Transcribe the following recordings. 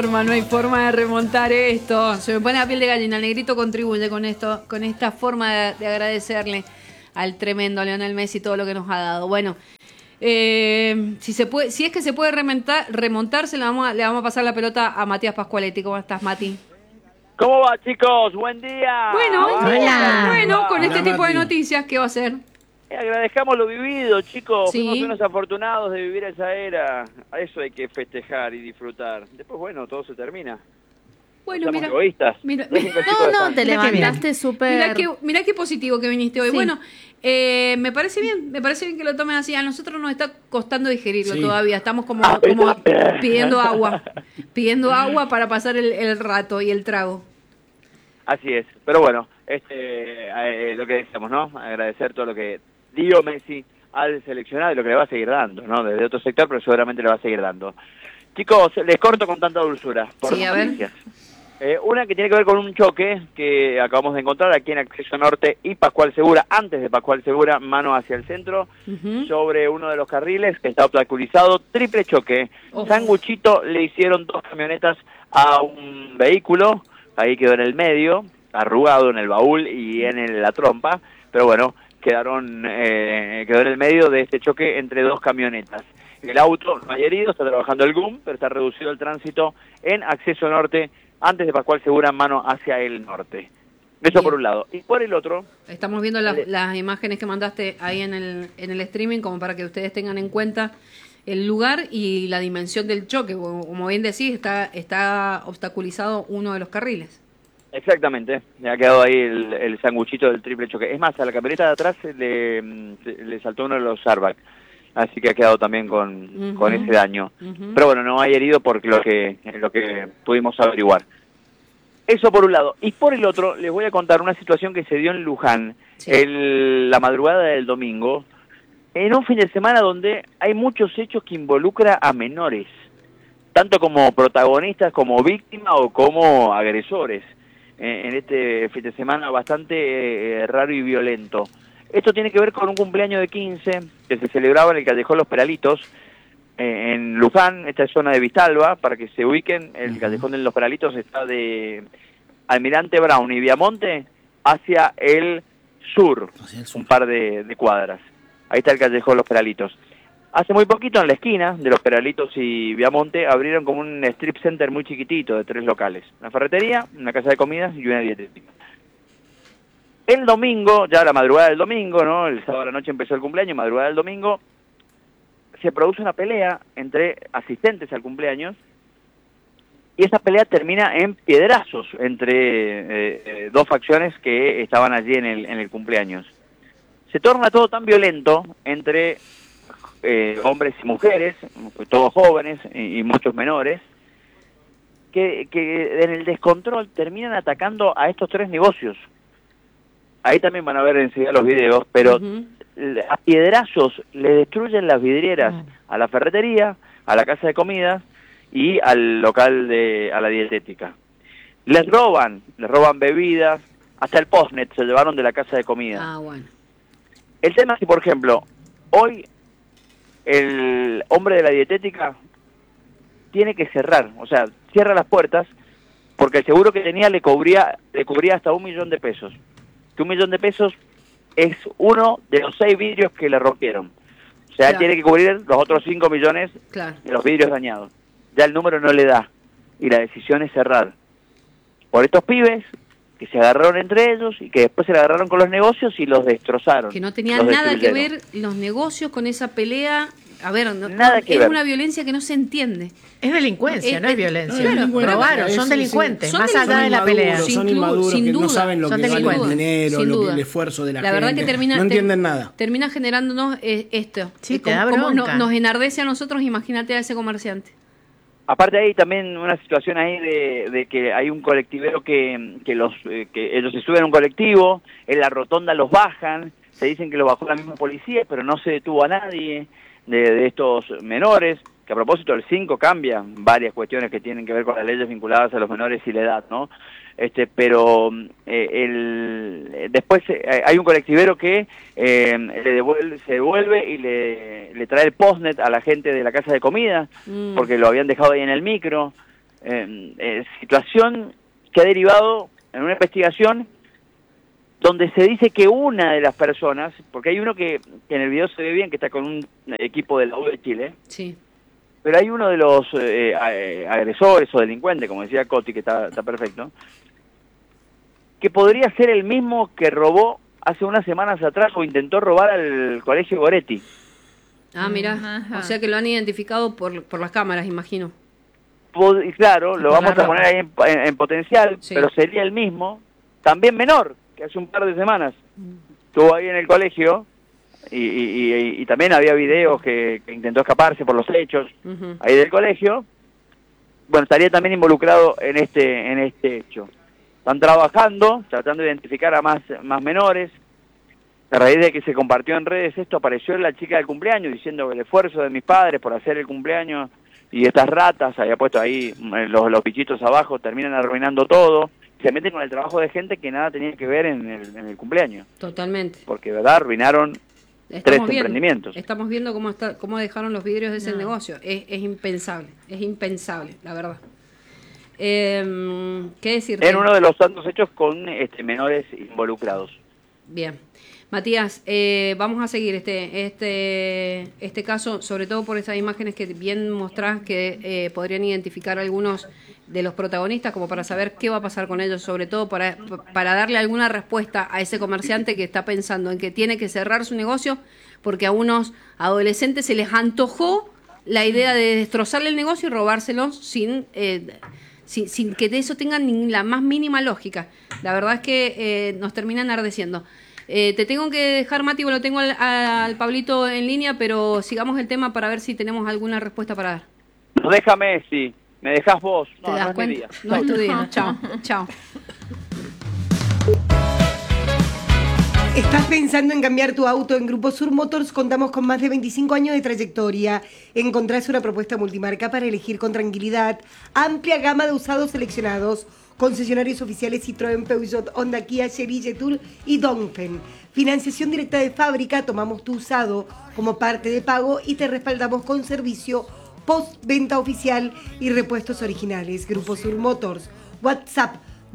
No hay forma de remontar esto. Se me pone la piel de gallina. El negrito contribuye con esto, con esta forma de agradecerle al tremendo Lionel Messi todo lo que nos ha dado. Bueno, si es que se puede remontar, le vamos a pasar la pelota a Matías Pascualetti. ¿Cómo estás, Mati? ¿Cómo va, chicos? Buen día. Bueno, con este tipo de Mati. noticias, ¿qué va a hacer? Agradezcamos lo vivido, chicos. Sí. Fuimos unos afortunados de vivir esa era. A eso hay que festejar y disfrutar. Después, bueno, todo se termina. Bueno, Somos mira, egoístas. mira, No, te levantaste súper... Mirá qué positivo que viniste hoy. Sí. Bueno, me parece bien que lo tomen así. A nosotros nos está costando digerirlo Sí. todavía. Estamos como pidiendo agua para pasar el rato y el trago. Así es. Pero bueno, lo que decíamos, ¿no? Agradecer todo lo que dio Messi al seleccionado y lo que le va a seguir dando, ¿no? Desde otro sector, pero seguramente le va a seguir dando. Chicos, les corto con tanta dulzura. Por Sí, a ver. noticias. Una que tiene que ver con un choque que acabamos de encontrar aquí en Acceso Norte y Pascual Segura, antes de Pascual Segura, mano hacia el centro, sobre uno de los carriles que está obstaculizado, triple choque. Uf. Sanguchito le hicieron 2 camionetas a un vehículo, ahí quedó en el medio, arrugado en el baúl y en la trompa, pero bueno, quedó en el medio de este choque entre 2 camionetas. El auto no hay heridos, está trabajando el GUM, pero está reducido el tránsito en Acceso Norte, antes de Pascual Segura, mano hacia el norte. Eso Bien. por un lado. Y por el otro... Estamos viendo las imágenes que mandaste ahí en el streaming, como para que ustedes tengan en cuenta el lugar y la dimensión del choque. Como bien decís, está obstaculizado uno de los carriles. Exactamente, me ha quedado ahí el sanguchito del triple choque. Es más, a la camioneta de atrás le saltó uno de los airbags, así que ha quedado también con ese daño. Pero bueno, no hay herido por lo que pudimos averiguar. Eso por un lado. Y por el otro, les voy a contar una situación que se dio en Luján, Sí. la madrugada del domingo, en un fin de semana donde hay muchos hechos que involucran a menores, tanto como protagonistas, como víctimas o como agresores. En este fin de semana bastante raro y violento. Esto tiene que ver con un cumpleaños de 15 que se celebraba en el Callejón Los Peralitos, en Luján. Esta es zona de Vistalba, para que se ubiquen. El Callejón de los Peralitos está de Almirante Brown y Viamonte hacia el sur, un par de cuadras. Ahí está el Callejón Los Peralitos. Hace muy poquito, en la esquina de Los Peralitos y Viamonte, abrieron como un strip center muy chiquitito de 3 locales. Una ferretería, una casa de comidas y una dietética. El domingo, ya la madrugada del domingo, ¿no? El sábado a la noche empezó el cumpleaños, madrugada del domingo, se produce una pelea entre asistentes al cumpleaños y esa pelea termina en piedrazos entre 2 facciones que estaban allí en el cumpleaños. Se torna todo tan violento entre hombres y mujeres, todos jóvenes y muchos menores, que en el descontrol terminan atacando a estos 3 negocios. Ahí también van a ver enseguida los videos, pero a piedrazos le destruyen las vidrieras a la ferretería, a la casa de comidas y al local a la dietética. Les roban bebidas, hasta el postnet se llevaron de la casa de comida. Ah, bueno. El tema es que, por ejemplo, hoy el hombre de la dietética tiene que cerrar, o sea, cierra las puertas porque el seguro que tenía le cubría hasta 1 millón de pesos. Que 1 millón de pesos es uno de los 6 vidrios que le rompieron. O sea, Claro. tiene que cubrir los otros 5 millones Claro. de los vidrios dañados. Ya el número no le da y la decisión es cerrar. Por estos pibes que se agarraron entre ellos y que después se le agarraron con los negocios y los destrozaron. Que no tenía los nada que destruyeron. ver los negocios con esa pelea. A ver, Nada que es ver. una violencia que no se entiende. Es delincuencia, no es violencia. no es delincuencia. Robaron, Sí, son sí, delincuentes, sí. más Son allá de la inmaduros, pelea. son Sin inmaduros, sin que no duda. saben lo Son que vale el delincuentes. dinero, Sin lo que duda. el esfuerzo de la verdad gente. que termina, no entienden nada. Termina generándonos esto. Sí, te da Como bronca. nos enardece a nosotros, imagínate a ese comerciante. Aparte hay también una situación ahí de que hay un colectivero que ellos se suben a un colectivo, en la rotonda los bajan, se dicen que lo bajó la misma policía, pero no se detuvo a nadie de estos menores, que a propósito el 5 cambia varias cuestiones que tienen que ver con las leyes vinculadas a los menores y la edad, ¿no? Pero después hay un colectivero que se devuelve y le trae el postnet a la gente de la casa de comida, porque lo habían dejado ahí en el micro. situación que ha derivado en una investigación donde se dice que una de las personas, porque hay uno que en el video se ve bien, que está con un equipo de la U de Chile, sí, pero hay uno de los agresores o delincuentes, como decía Coti, que está perfecto, que podría ser el mismo que robó hace unas semanas atrás o intentó robar al colegio Goretti. Ah, mira, o sea que lo han identificado por las cámaras, imagino. Y claro, lo vamos a poner ahí en potencial, sí, pero sería el mismo, también menor, que hace un par de semanas estuvo ahí en el colegio y también había videos que intentó escaparse por los hechos ahí del colegio. Bueno, estaría también involucrado en este hecho. Están trabajando, tratando de identificar a más menores. A raíz de que se compartió en redes esto, apareció la chica del cumpleaños diciendo que el esfuerzo de mis padres por hacer el cumpleaños y estas ratas, había puesto ahí los bichitos abajo, terminan arruinando todo. Se meten con el trabajo de gente que nada tenía que ver en el cumpleaños. Totalmente. Porque, ¿verdad? Arruinaron tres emprendimientos. Estamos viendo cómo dejaron los vidrios de ese negocio. Es impensable, la verdad. ¿Qué decirte? En uno de los tantos hechos con menores involucrados. Bien. Matías, vamos a seguir este caso, sobre todo por esas imágenes que bien mostrás que podrían identificar algunos de los protagonistas, como para saber qué va a pasar con ellos, sobre todo para darle alguna respuesta a ese comerciante que está pensando en que tiene que cerrar su negocio porque a unos adolescentes se les antojó la idea de destrozarle el negocio y robárselos sin que de eso tengan ni la más mínima lógica. La verdad es que nos terminan ardeciendo. Te tengo que dejar, Mati, lo tengo al Pablito en línea, pero sigamos el tema para ver si tenemos alguna respuesta para dar. No, déjame, si me dejás vos. ¿Te das cuenta? No es tu día. Chao. ¿Estás pensando en cambiar tu auto? En Grupo Sur Motors contamos con más de 25 años de trayectoria. Encontrás una propuesta multimarca para elegir con tranquilidad, amplia gama de usados seleccionados, concesionarios oficiales Citroën, Peugeot, Honda, Kia, Chery, Jetour y Dongfeng. Financiación directa de fábrica, tomamos tu usado como parte de pago y te respaldamos con servicio post-venta oficial y repuestos originales. Grupo Sur Motors, WhatsApp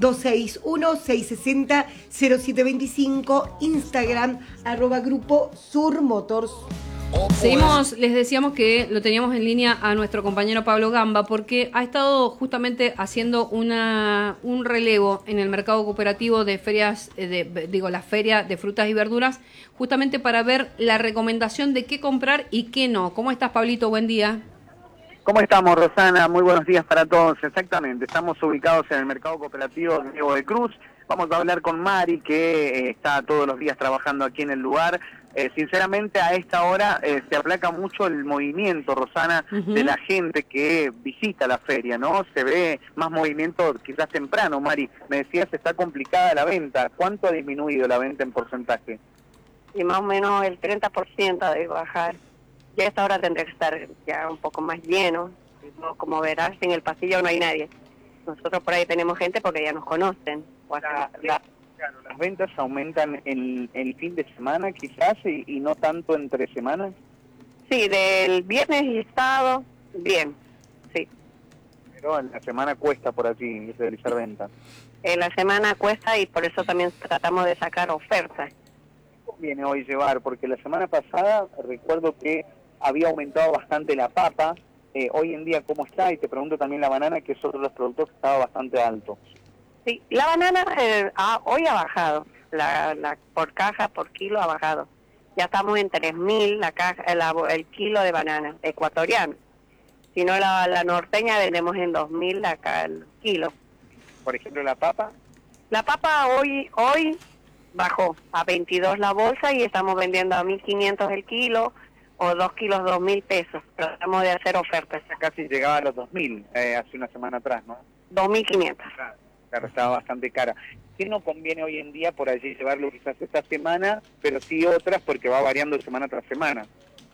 261-660-0725, Instagram ¡Grupo Sur Motors! Seguimos, les decíamos que lo teníamos en línea a nuestro compañero Pablo Gamba porque ha estado justamente haciendo un relevo en el mercado cooperativo de ferias, la feria de frutas y verduras, justamente para ver la recomendación de qué comprar y qué no. ¿Cómo estás, Pablito? Buen día. ¿Cómo estamos, Rosana? Muy buenos días para todos. Exactamente, estamos ubicados en el mercado cooperativo Diego de Cruz. Vamos a hablar con Mari, que está todos los días trabajando aquí en el lugar. Sinceramente, a esta hora se aplaca mucho el movimiento, Rosana, de la gente que visita la feria, ¿no? Se ve más movimiento quizás temprano, Mari. Me decías, está complicada la venta. ¿Cuánto ha disminuido la venta en porcentaje? Y más o menos el 30% debe bajar. Ya a esta hora tendría que estar ya un poco más lleno. Como verás, en el pasillo no hay nadie. Nosotros por ahí tenemos gente porque ya nos conocen. Claro, las ventas aumentan el fin de semana quizás y no tanto entre semanas. Sí, del viernes y sábado, bien, sí. Pero en la semana cuesta por allí realizar ventas. En la semana cuesta y por eso también tratamos de sacar ofertas. ¿Qué conviene hoy llevar? Porque la semana pasada recuerdo que había aumentado bastante la papa. Hoy en día, ¿cómo está? Y te pregunto también la banana, que es otro de los productos que estaba bastante alto. Sí, la banana hoy ha bajado, la por caja, por kilo ha bajado. Ya estamos en 3.000 la caja, el kilo de banana ecuatoriano. Si no, la norteña vendemos en 2.000 el kilo. Por ejemplo, la papa. La papa hoy bajó a 22 la bolsa y estamos vendiendo a 1.500 el kilo o 2 kilos 2.000 pesos. Tratamos de hacer ofertas. Casi llegaba a los 2.000 hace una semana atrás, ¿no? 2.500. Claro, estaba bastante cara. ¿Qué no conviene hoy en día por allí llevarlo quizás esta semana, pero sí otras porque va variando semana tras semana?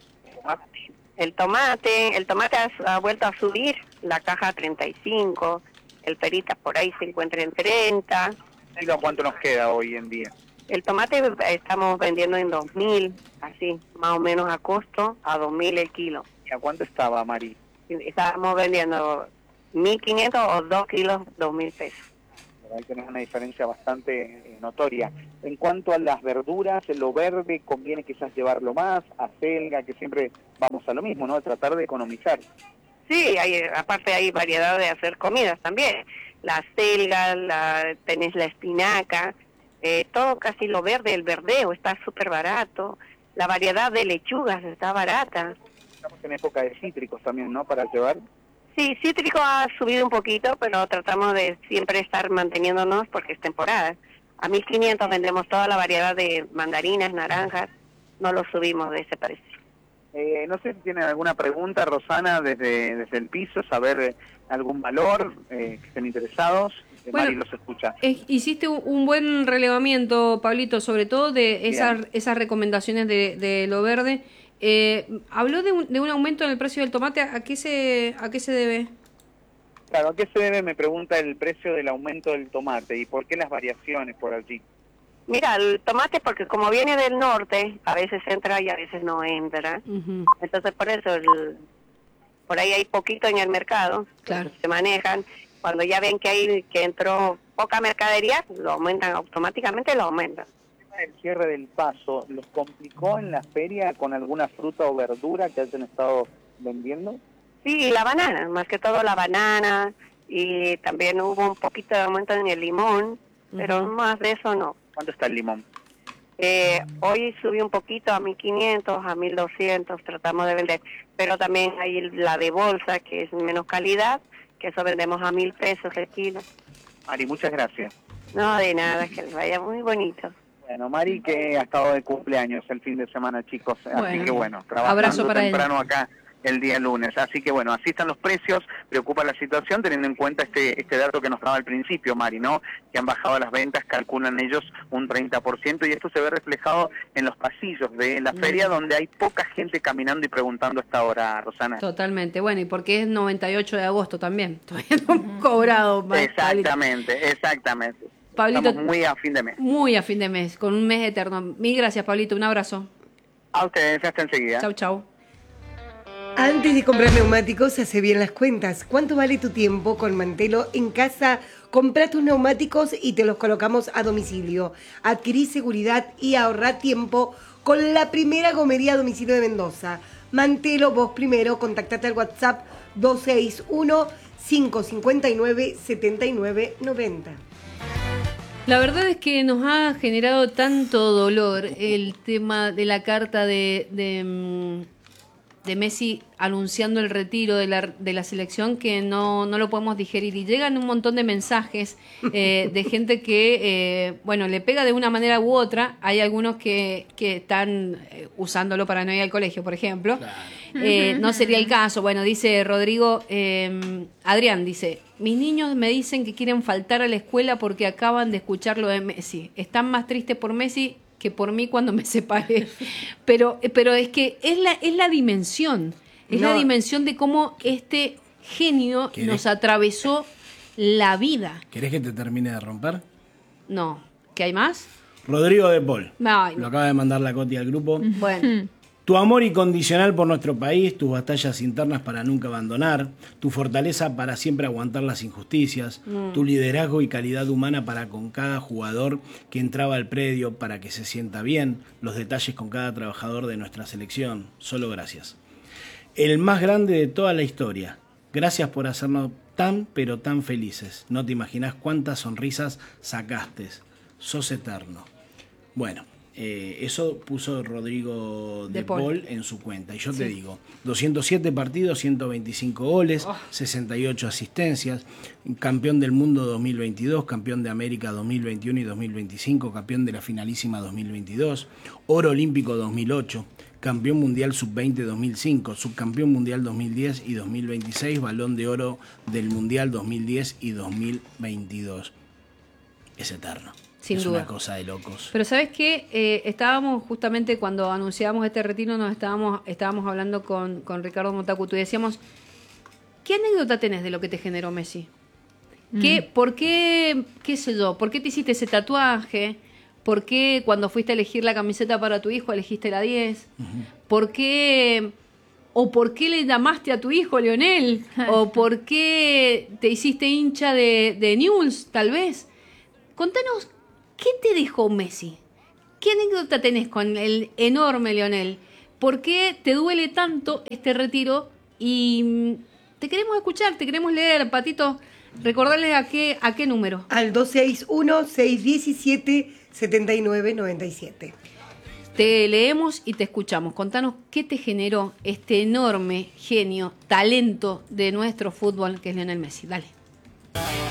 El tomate ha vuelto a subir, la caja a 35, el perita por ahí se encuentra en 30. ¿Y cuánto nos queda hoy en día? El tomate estamos vendiendo en 2.000, así, más o menos a costo, a 2.000 el kilo. ¿Y a cuánto estaba, Mari? Estábamos vendiendo 1.500 o 2 kilos, 2.000 pesos. Ahí tenés una diferencia bastante notoria. En cuanto a las verduras, lo verde conviene quizás llevarlo más, acelga, que siempre vamos a lo mismo, ¿no? Tratar de economizar. Sí, aparte hay variedad de hacer comidas también. La acelga, tenés la espinaca, todo casi lo verde, el verdeo está súper barato. La variedad de lechugas está barata. Estamos en época de cítricos también, ¿no? Para llevar. Sí, cítrico ha subido un poquito, pero tratamos de siempre estar manteniéndonos porque es temporada. A 1.500 vendemos toda la variedad de mandarinas, naranjas, no lo subimos de ese precio. No sé si tienen alguna pregunta, Rosana, desde el piso, saber algún valor, que estén interesados. Bueno, Mari los escucha. Hiciste un buen relevamiento, Pablito, sobre todo de esas recomendaciones de lo verde. Habló de un aumento en el precio del tomate. ¿A qué se debe? Claro, ¿a qué se debe? Me pregunta el precio del aumento del tomate y por qué las variaciones por allí. Mira, el tomate, porque como viene del norte, a veces entra y a veces no entra. Uh-huh. Entonces, por eso, por ahí hay poquito en el mercado. Claro. Se manejan. Cuando ya ven que entró poca mercadería, lo aumentan automáticamente, lo aumentan. El cierre del paso, ¿los complicó en la feria con alguna fruta o verdura que hayan estado vendiendo? Sí, la banana, más que todo la banana, y también hubo un poquito de aumento en el limón, pero más de eso no. ¿Cuánto está el limón? Hoy subió un poquito a 1.500, a 1.200, tratamos de vender, pero también hay la de bolsa, que es menos calidad, que eso vendemos a 1.000 pesos el kilo. Mari, muchas gracias. No, de nada, que les vaya muy bonito. Bueno, Mari, que ha estado de cumpleaños el fin de semana, chicos. Bueno, así que bueno, trabajando abrazo para temprano acá el día lunes. Así que bueno, así están los precios, preocupa la situación teniendo en cuenta este dato que nos daba al principio, Mari, ¿no? Que han bajado las ventas, calculan ellos un 30%, y esto se ve reflejado en los pasillos de la feria, donde hay poca gente caminando y preguntando a esta hora, Rosana. Totalmente. Bueno, y porque es 98 de agosto también. Todavía no hemos cobrado. Exactamente. Pablito, estamos muy a fin de mes. Muy a fin de mes, con un mes eterno. Mil gracias, Pablito. Un abrazo. A ustedes, hasta enseguida. Chau, chau. Antes de comprar neumáticos, hace bien las cuentas. ¿Cuánto vale tu tiempo? Con Mantelo en casa, compra tus neumáticos y te los colocamos a domicilio. Adquirí seguridad y ahorrá tiempo con la primera gomería a domicilio de Mendoza. Mantelo, vos primero, contactate al WhatsApp 261-559-7990. La verdad es que nos ha generado tanto dolor el tema de la carta de Messi anunciando el retiro de la selección que no lo podemos digerir, y llegan un montón de mensajes de gente que le pega de una manera u otra. Hay algunos que están usándolo para no ir al colegio, por ejemplo. Claro. No sería el caso. Bueno, dice Rodrigo, Adrián dice: mis niños me dicen que quieren faltar a la escuela porque acaban de escuchar lo de Messi. Están más tristes por Messi que por mí cuando me separé. Pero es que es la dimensión. Es la dimensión de cómo este genio nos atravesó la vida. ¿Querés que te termine de romper? No. ¿Qué hay más? Rodrigo de Paul. Ay, lo acaba de mandar la Coti al grupo. Bueno. Tu amor incondicional por nuestro país, tus batallas internas para nunca abandonar, tu fortaleza para siempre aguantar las injusticias, tu liderazgo y calidad humana para con cada jugador que entraba al predio para que se sienta bien, los detalles con cada trabajador de nuestra selección, solo gracias. El más grande de toda la historia, gracias por hacernos tan pero tan felices, no te imaginas cuántas sonrisas sacaste, sos eterno. Bueno. Eso puso Rodrigo de Paul en su cuenta. Y yo te digo, 207 partidos, 125 goles, 68 asistencias, campeón del mundo 2022, campeón de América 2021 y 2025, campeón de la finalísima 2022, oro olímpico 2008, campeón mundial sub-20 2005, subcampeón mundial 2010 y 2026, balón de oro del mundial 2010 y 2022. Es eterno. Sin es duda. Una cosa de locos. Pero ¿sabes qué? Estábamos justamente cuando anunciábamos este retiro, estábamos hablando con Ricardo Motacutu y decíamos, ¿qué anécdota tenés de lo que te generó Messi? ¿Por qué, qué sé yo, por qué te hiciste ese tatuaje? ¿Por qué cuando fuiste a elegir la camiseta para tu hijo elegiste la 10? ¿Por qué ¿O por qué le llamaste a tu hijo Lionel? ¿O por qué te hiciste hincha de Newell's, tal vez? Contanos, ¿qué te dejó Messi? ¿Qué anécdota tenés con el enorme Lionel? ¿Por qué te duele tanto este retiro? Y te queremos escuchar, te queremos leer, Patito. Recordarles a qué número. Al 261-617-7997. Te leemos y te escuchamos. Contanos qué te generó este enorme genio, talento de nuestro fútbol que es Lionel Messi. Dale.